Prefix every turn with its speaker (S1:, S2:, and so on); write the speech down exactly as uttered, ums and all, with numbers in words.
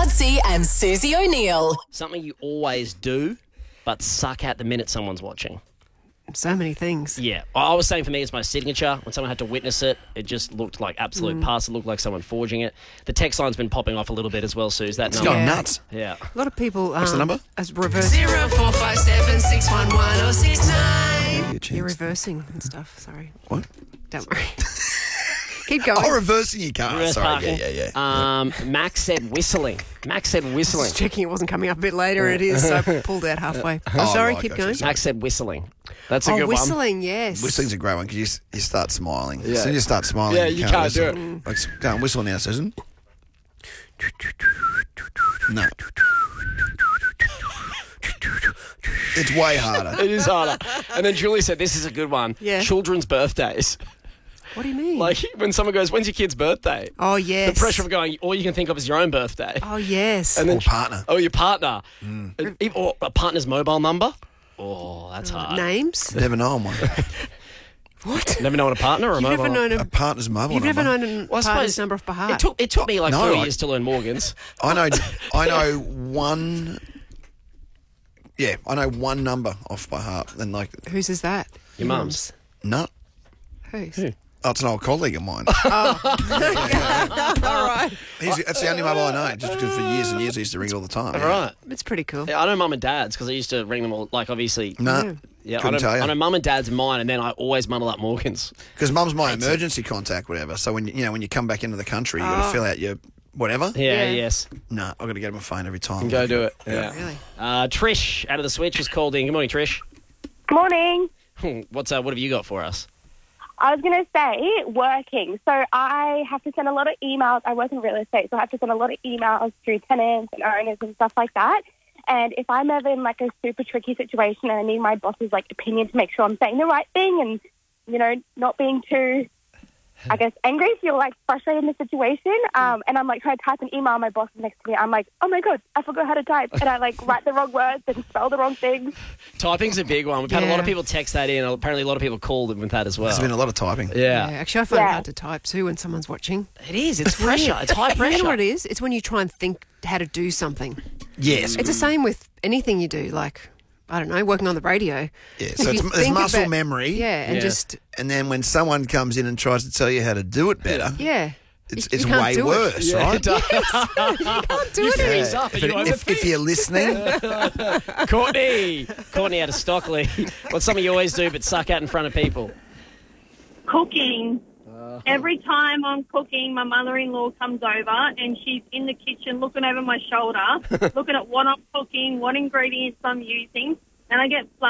S1: Madsy and Susie O'Neill.
S2: Something you always do, but suck at the minute someone's watching.
S3: So many things.
S2: Yeah. I was saying for me, it's my signature. When someone had to witness it, it just looked like absolute
S3: Mm.
S2: pus. It looked like someone forging it. The text line's been popping off a little bit as well, Suze. That
S4: It's
S2: number.
S4: gone
S3: Yeah.
S4: nuts.
S2: Yeah.
S3: A lot of people. Um,
S4: What's the number?
S3: As reverse.
S5: Zero four five seven six one one oh six nine.
S4: Your chance.
S3: You're reversing and stuff. Sorry.
S4: What?
S3: Don't worry. Keep going.
S4: Oh, reversing your car.
S2: Reverse
S4: Sorry.
S2: parking.
S4: Yeah, yeah, yeah.
S2: Um, Max said whistling. Max said whistling.
S3: Just checking it wasn't coming up a bit later. It is. So I pulled out halfway. Oh, sorry.
S4: right,
S3: keep
S4: gotcha.
S3: going.
S4: Sorry.
S2: Max said whistling. That's a
S3: Oh,
S2: good one.
S3: whistling. Yes.
S4: Whistling's a great one because you, s- you start smiling.
S2: Yeah.
S4: As soon as you start smiling,
S2: Yeah,
S4: you,
S2: you
S4: can't,
S2: can't do
S4: whistle.
S2: it.
S4: Like, s- go on, whistle now, Susan. No. It's way harder.
S2: It is harder. And then Julie said, this is a good one.
S3: Yeah.
S2: Children's birthdays.
S3: What do you mean?
S2: Like when someone goes, when's your kid's birthday?
S3: oh yes.
S2: The pressure of going, all you can think of is your own birthday.
S3: Oh yes.
S2: And then
S4: Or partner.
S2: Oh, your partner.
S4: Mm.
S2: And e- Or a partner's mobile number. Oh, that's hard.
S3: Names.
S4: Never known one.
S3: What?
S2: Never known a partner or a
S3: You've
S2: mobile
S3: never known
S4: A
S3: a.
S4: partner's mobile
S3: You've never
S4: number.
S3: known a
S2: Well, I
S3: partner's
S2: suppose
S3: number off by heart.
S2: It took, it took me like
S4: No,
S2: three
S4: I-
S2: years to learn Morgan's.
S4: I know. I know one. Yeah, I know one number off by heart. And like,
S3: Whose is that?
S2: Your mum's.
S4: no,
S3: Whose?
S2: Who?
S4: oh, it's an old colleague of mine.
S3: All right.
S4: He's, that's the only mobile I know. Just because for years and years I used to ring it all the time.
S2: All right.
S3: It's pretty cool.
S2: Yeah, I know mum and dad's because I used to ring them all, like obviously.
S4: No,
S3: Yeah.
S2: Yeah, I
S4: couldn't
S2: know,
S4: tell you.
S2: I know mum and dad's and mine, and then I always muddle up Morgan's.
S4: Because mum's my emergency contact, whatever. So when you, you know when you come back into the country, you got to
S3: Oh.
S4: fill out your whatever.
S2: Yeah,
S3: Yeah.
S2: yes.
S4: No, I've got to get on my phone every time.
S2: Go do it. Yeah.
S3: Really?
S2: Uh, Trish, out of the switch, is called in. Good morning, Trish.
S6: Morning.
S2: What's uh, what have you got for us?
S6: I was going to say working. So I have to send a lot of emails. I work in real estate, so I have to send a lot of emails to tenants and owners and stuff like that. And if I'm ever in like a super tricky situation and I need my boss's like opinion to make sure I'm saying the right thing and, you know, not being too, I guess, angry, feel like frustrated in the situation. Um, and I'm like trying to type an email, my boss is next to me. I'm like, oh my God, I forgot how to type. And I like write the wrong words and spell the wrong things.
S2: Typing's a big one. We've had a lot of
S3: Yeah.
S2: people text that in. Apparently, a lot of people called with that as well.
S4: There's been a lot of typing.
S2: Yeah.
S3: Yeah, actually, I find it
S6: Yeah.
S3: hard to type too when someone's watching.
S2: It is. It's pressure. It's high pressure.
S3: You know what it is? It's when you try and think how to do something.
S4: Yes.
S3: It's the same with anything you do, like, I don't know, working on the radio.
S4: Yeah.
S3: If
S4: So
S3: you
S4: it's, there's
S3: think
S4: muscle
S3: about-
S4: memory.
S3: Yeah, and
S2: Yeah.
S3: just,
S4: And then when someone comes in and tries to tell you how to do it better,
S3: yeah.
S4: it's,
S3: You-
S4: it's
S3: you can't
S4: way
S3: do it.
S4: worse,
S2: Yeah,
S4: right?
S2: it does.
S3: Can't do
S2: You
S3: it.
S2: freeze up and
S4: If,
S2: you
S4: it- if, if
S2: overthink.
S4: you're listening,
S2: Courtney. Courtney out of Stockley. What's something you always do but suck at in front of people?
S7: Cooking. Every time I'm cooking, my mother-in-law comes over and she's in the kitchen looking over my shoulder, looking at what I'm cooking, what ingredients I'm using, and I get